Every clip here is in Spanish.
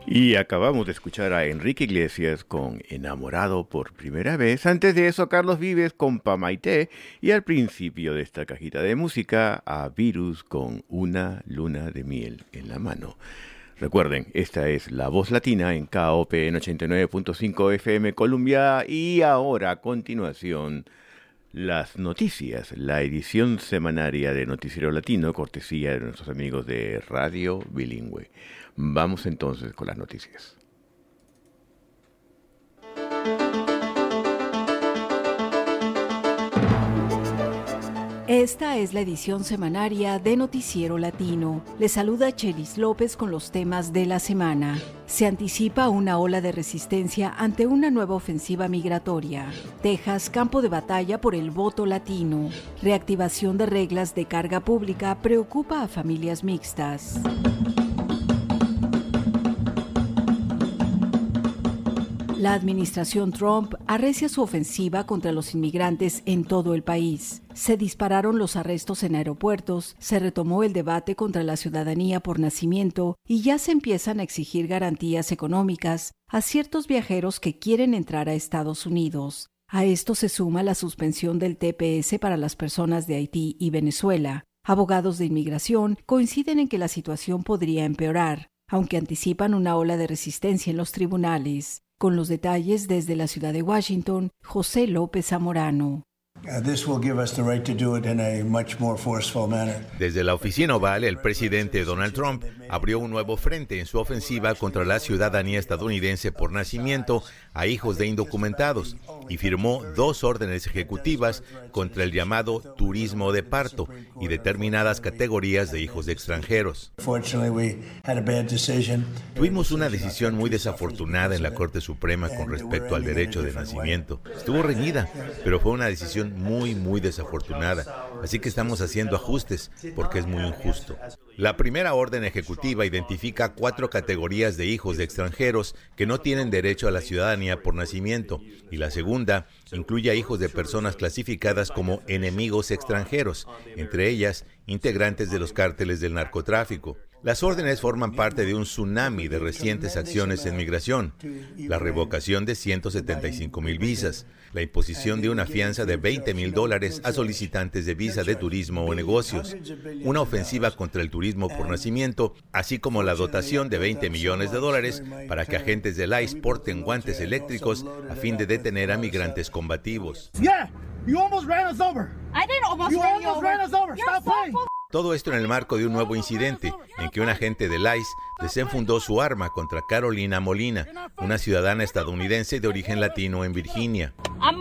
Y acabamos de escuchar a Enrique Iglesias con Enamorado por primera vez. Antes de eso, Carlos Vives con Pamaité. Y al principio de esta cajita de música, a Virus con Una luna de miel en la mano. Recuerden, esta es La Voz Latina en KOP en 89.5 FM Colombia. Y ahora, a continuación, las noticias, la edición semanaria de Noticiero Latino, cortesía de nuestros amigos de Radio Bilingüe. Vamos entonces con las noticias. Esta es la edición semanaria de Noticiero Latino. Les saluda Chelis López con los temas de la semana. Se anticipa una ola de resistencia ante una nueva ofensiva migratoria. Texas, campo de batalla por el voto latino. Reactivación de reglas de carga pública preocupa a familias mixtas. La administración Trump arrecia su ofensiva contra los inmigrantes en todo el país. Se dispararon los arrestos en aeropuertos, se retomó el debate contra la ciudadanía por nacimiento y ya se empiezan a exigir garantías económicas a ciertos viajeros que quieren entrar a Estados Unidos. A esto se suma la suspensión del TPS para las personas de Haití y Venezuela. Abogados de inmigración coinciden en que la situación podría empeorar, aunque anticipan una ola de resistencia en los tribunales. Con los detalles desde la ciudad de Washington, José López Zamorano. Desde la oficina oval, el presidente Donald Trump abrió un nuevo frente en su ofensiva contra la ciudadanía estadounidense por nacimiento a hijos de indocumentados y firmó 2 órdenes ejecutivas contra el llamado turismo de parto y determinadas categorías de hijos de extranjeros. Tuvimos una decisión muy desafortunada en la Corte Suprema con respecto al derecho de nacimiento. Estuvo reñida, pero fue una decisión muy desafortunada. Así que estamos haciendo ajustes porque es muy injusto. La primera orden ejecutiva identifica 4 categorías de hijos de extranjeros que no tienen derecho a la ciudadanía por nacimiento, y la segunda incluye a hijos de personas clasificadas como enemigos extranjeros, entre ellas integrantes de los cárteles del narcotráfico. Las órdenes forman parte de un tsunami de recientes acciones en migración: la revocación de 175,000 visas, la imposición de una fianza de $20,000 a solicitantes de visa de turismo o negocios, una ofensiva contra el turismo por nacimiento, así como la dotación de $20 millones para que agentes del ICE porten guantes eléctricos a fin de detener a migrantes combativos. Todo esto en el marco de un nuevo incidente en que un agente del ICE desenfundó su arma contra Carolina Molina, una ciudadana estadounidense de origen latino en Virginia.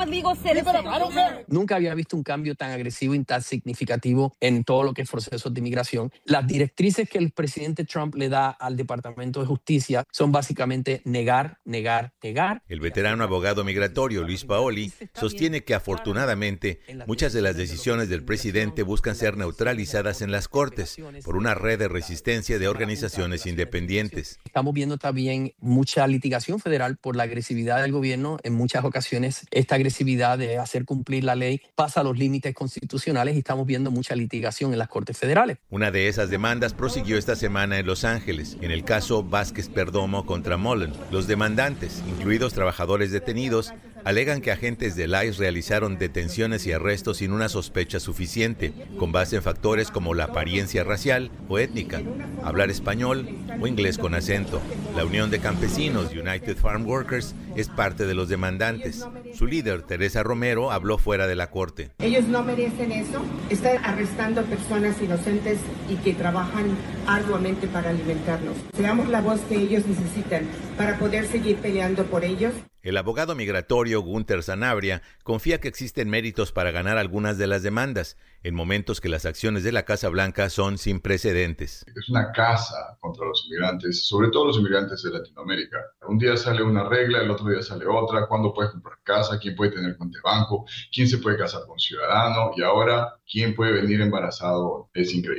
Nunca había visto un cambio tan agresivo y tan significativo en todo lo que es procesos de inmigración. Las directrices que el presidente Trump le da al Departamento de Justicia son básicamente negar. El veterano abogado migratorio Luis Paoli sostiene que afortunadamente muchas de las decisiones del presidente buscan ser neutralizadas en las cortes por una red de resistencia de organizaciones independientes. Estamos viendo también mucha litigación federal por la agresividad del gobierno. En muchas ocasiones esta agresividad de hacer cumplir la ley pasa los límites constitucionales y estamos viendo mucha litigación en las cortes federales. Una de esas demandas prosiguió esta semana en Los Ángeles, en el caso Vázquez Perdomo contra Mullen. Los demandantes, incluidos trabajadores detenidos, alegan que agentes del ICE realizaron detenciones y arrestos sin una sospecha suficiente, con base en factores como la apariencia racial o étnica, hablar español o inglés con acento. La Unión de Campesinos United Farm Workers es parte de los demandantes. Su líder, Teresa Romero, habló fuera de la corte. Ellos no merecen eso. Están arrestando personas inocentes y que trabajan arduamente para alimentarnos. Seamos la voz que ellos necesitan para poder seguir peleando por ellos. El abogado migratorio Gunther Sanabria confía que existen méritos para ganar algunas de las demandas, en momentos que las acciones de la Casa Blanca son sin precedentes. Es una caza contra los inmigrantes, sobre todo los inmigrantes de Latinoamérica. Un día sale una regla, el otro día sale otra. ¿Cuándo puedes comprar casa? ¿Quién puede tener cuenta de banco? ¿Quién se puede casar con ciudadano? Y ahora, ¿quién puede venir embarazado? Es increíble.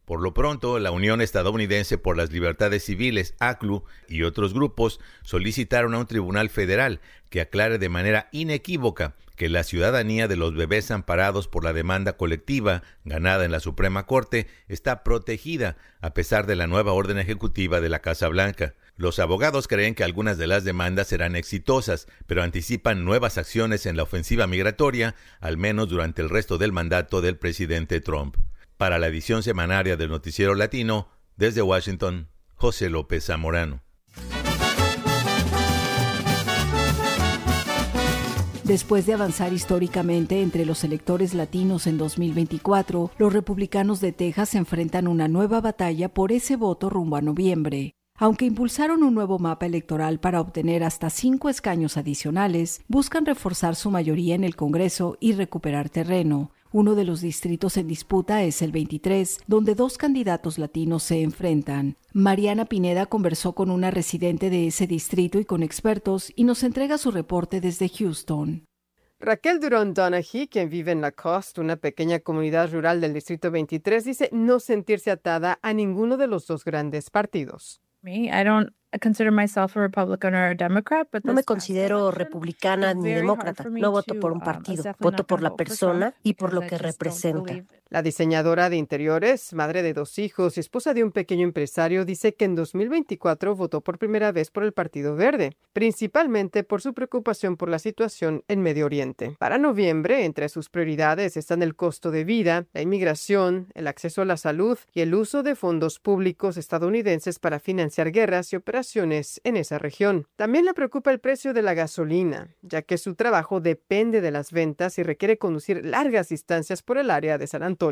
Por lo pronto, la Unión Estadounidense por las Libertades Civiles, ACLU, y otros grupos solicitaron a un tribunal federal que aclare de manera inequívoca que la ciudadanía de los bebés amparados por la demanda colectiva ganada en la Suprema Corte está protegida a pesar de la nueva orden ejecutiva de la Casa Blanca. Los abogados creen que algunas de las demandas serán exitosas, pero anticipan nuevas acciones en la ofensiva migratoria, al menos durante el resto del mandato del presidente Trump. Para la edición semanaria del Noticiero Latino, desde Washington, José López Zamorano. Después de avanzar históricamente entre los electores latinos en 2024, los republicanos de Texas enfrentan una nueva batalla por ese voto rumbo a noviembre. Aunque impulsaron un nuevo mapa electoral para obtener hasta 5 escaños adicionales, buscan reforzar su mayoría en el Congreso y recuperar terreno. Uno de los distritos en disputa es el 23, donde 2 candidatos latinos se enfrentan. Mariana Pineda conversó con una residente de ese distrito y con expertos y nos entrega su reporte desde Houston. Raquel Durón Donaghy, quien vive en Lacoste, una pequeña comunidad rural del distrito 23, dice no sentirse atada a ninguno de los 2 grandes partidos. No me considero republicana ni demócrata. No voto por un partido. Voto por la persona y por lo que representa. La diseñadora de interiores, madre de 2 hijos y esposa de un pequeño empresario, dice que en 2024 votó por primera vez por el Partido Verde, principalmente por su preocupación por la situación en Medio Oriente. Para noviembre, entre sus prioridades están el costo de vida, la inmigración, el acceso a la salud y el uso de fondos públicos estadounidenses para financiar guerras y operaciones en esa región. También le preocupa el precio de la gasolina, ya que su trabajo depende de las ventas y requiere conducir largas distancias por el área de San Antonio.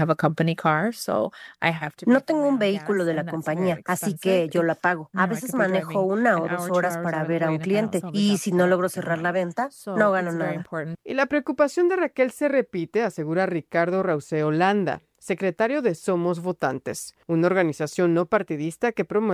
No tengo un vehículo de la compañía, así que yo la pago. A veces manejo 1 o 2 horas para ver a un cliente y si no logro cerrar la venta, no gano nada. Y la preocupación de Raquel se repite, asegura Ricardo Rauseo Landa, secretario de Somos Votantes, una organización no partidista que promueve